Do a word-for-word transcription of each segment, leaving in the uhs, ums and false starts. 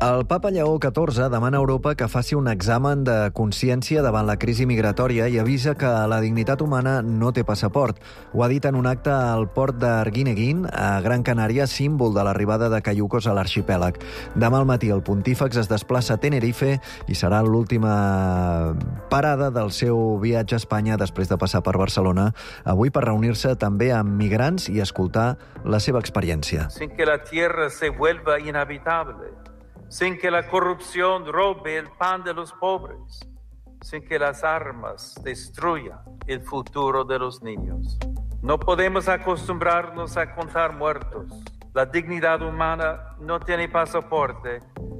El papa Lleó catorze demana a Europa que faci un examen de consciència davant la crisi migratòria i avisa que la dignitat humana no té passaport. Ho ha dit en un acte al port d'Arguineguín, a Gran Canària, símbol de l'arribada de caiucos a l'arxipèlag. Demà al matí el pontífex es desplaça a Tenerife i serà l'última parada del seu viatge a Espanya després de passar per Barcelona, avui per reunir-se també amb migrants i escoltar la seva experiència. Sin que la tierra se vuelva inhabitable, sin que la corrupción robe el pan de los pobres, sin que las armas destruyan el futuro de los niños. No podemos acostumbrarnos a contar muertos. La dignidad humana no tiene pasaporte.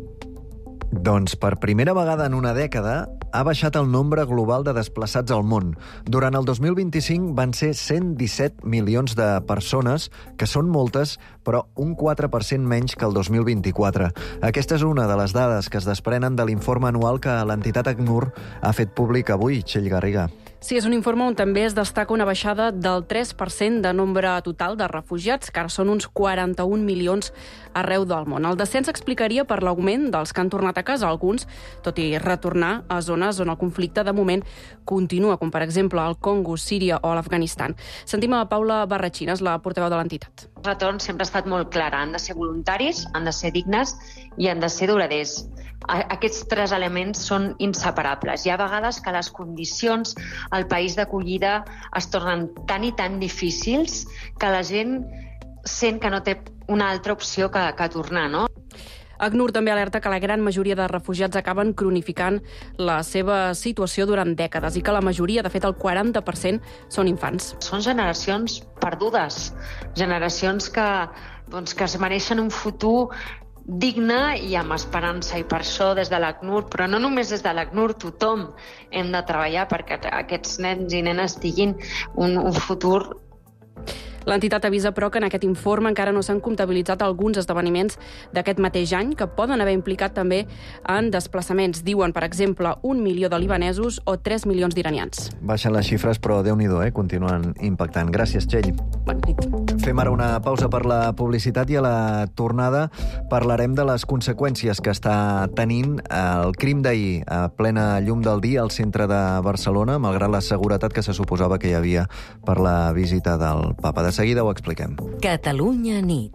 Doncs per primera vegada en una dècada ha baixat el nombre global de desplaçats al món. Durant el dos mil vint-i-cinc van ser cent disset milions de persones, que són moltes, però un quatre per cent menys que el dos mil vint-i-quatre. Aquesta és una de les dades que es desprenen de l'informe anual que l'entitat ACNUR ha fet públic avui, Txell Garriga. Sí, és un informe on també es destaca una baixada del tres per cent de nombre total de refugiats, que ara són uns quaranta-un milions arreu del món. El descens s'explicaria per l'augment dels que han tornat a casa, alguns, tot i retornar a zones on el conflicte de moment continua, com per exemple el Congo, Síria o l'Afganistan. Sentim a Paula Barratxines, la portaveu de l'entitat. El retorn sempre ha estat molt clar. Han de ser voluntaris, han de ser dignes i han de ser duraders. Aquests tres elements són inseparables. Hi ha vegades que les condicions al país d'acollida es tornen tan i tan difícils que la gent sent que no té una altra opció que, que tornar, no? ACNUR també alerta que la gran majoria de refugiats acaben cronificant la seva situació durant dècades i que la majoria, de fet el quaranta per cent, són infants. Són generacions perdudes, generacions que, doncs, que es mereixen un futur digne i amb esperança, i per això des de l'ACNUR, però no només des de l'ACNUR, tothom hem de treballar perquè aquests nens i nenes tinguin un, un futur. L'entitat avisa, però, que en aquest informe encara no s'han comptabilitzat alguns esdeveniments d'aquest mateix any que poden haver implicat també en desplaçaments. Diuen, per exemple, un milió de libanesos o tres milions d'iranians. Baixen les xifres, però Déu-n'hi-do, eh? Continuen impactant. Gràcies, Txell. Bona nit. Fem ara una pausa per la publicitat i a la tornada parlarem de les conseqüències que està tenint el crim d'ahir a plena llum del dia al centre de Barcelona, malgrat la seguretat que se suposava que hi havia per la visita del papa. De seguida ho expliquem. Catalunya nit.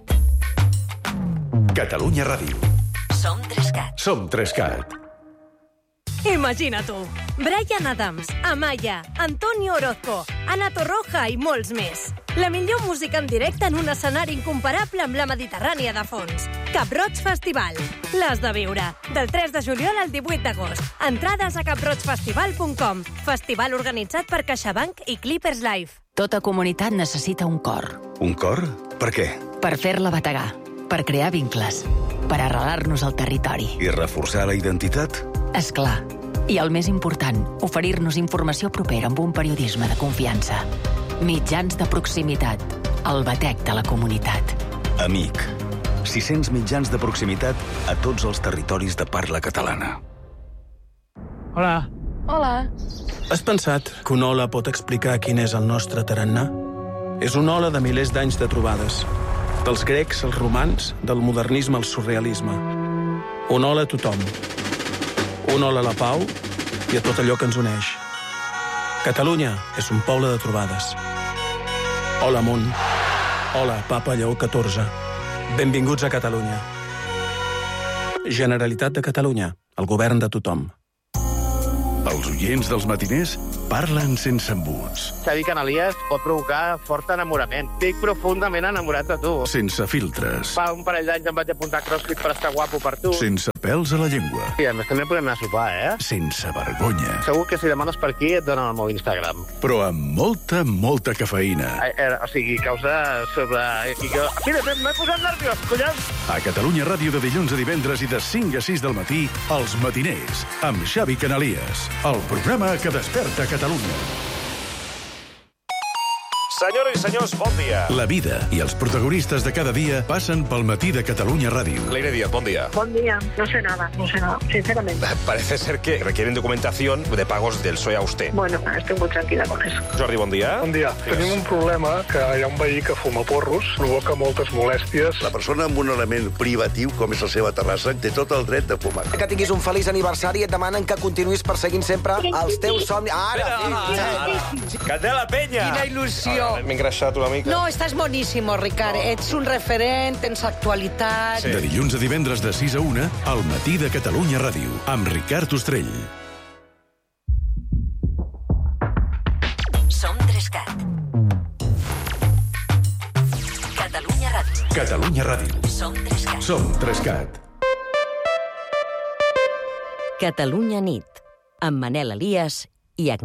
Catalunya Ràdio. Som Trescat. Som Trescat. Imagina tu, Bryan Adams, Amaya, Antonio Orozco, Ana Torroja i molts més. La millor música en directe en un escenari incomparable amb la Mediterrània de fons. Cap Roig Festival. L'has de viure. Del tres de juliol al divuit d'agost. Entrades a cap roig festival punt com. Festival organitzat per CaixaBank i Clippers Live. Tota comunitat necessita un cor. Un cor? Per què? Per fer-la bategar, per crear vincles, per arrelar-nos al territori. I reforçar la identitat? És clar. I el més important, oferir-nos informació propera amb un periodisme de confiança. Mitjans de proximitat. El batec de la comunitat. Amic. sis-cents mitjans de proximitat a tots els territoris de parla catalana. Hola. Hola. Has pensat que una ola pot explicar quin és el nostre tarannà? És una ola de milers d'anys de trobades. Dels grecs als romans, del modernisme al surrealisme. Una ola a tothom. Una ola a la pau i a tot allò que ens uneix. Catalunya és un poble de trobades. Hola, món. Hola, papa Lleó catorze. Benvinguts a Catalunya. Generalitat de Catalunya, el govern de tothom. Els oients dels matiners parlen sense embuts. Xavi Canalies pot provocar fort enamorament. Estic profundament enamorat de tu. Sense filtres. Fa un parell d'anys em vaig apuntar a CrossFit per estar guapo per tu. Sense pèls a la llengua. I a més també podem anar a sopar, eh? Sense vergonya. Segur que si demanes per aquí et donen el meu Instagram. Però amb molta, molta cafeïna. Eh, eh, o sigui, causa sobre... I que... Mira, m'he posat nerviós, collons! A Catalunya Ràdio de dilluns a divendres i de cinc a sis del matí, Els Matiners, amb Xavi Canalies. El programa que desperta Catalunya. Senyores i senyors, bon dia. La vida i els protagonistes de cada dia passen pel matí de Catalunya Ràdio. Leire Díaz, bon dia. Bon día. No sé nada, no sé nada, sinceramente. Parece ser que requieren documentación de pagos del P S O E a usted. Bueno, estoy muy tranquila con eso. Jordi, bon dia. Bon dia. Tenim un problema que hi ha un veí que fuma porros, provoca moltes molèsties. La persona amb un element privatiu, com és la seva terrassa, té tot el dret de fumar. Que tinguis un feliç aniversari i et demanen que continuïs perseguint sempre els teus somnis. Ara! Candela Peña! Quina il·lusió! M'he engreixat una mica. No, estàs boníssim, Ricard. Ets un referent, tens actualitat. De dilluns a divendres de sis a una, al matí de Catalunya Ràdio, amb Ricard Ostrell. Som Trescat. Catalunya Ràdio. Catalunya Ràdio. Som Trescat. Som Trescat. Catalunya nit, amb Manel Elias i Agnès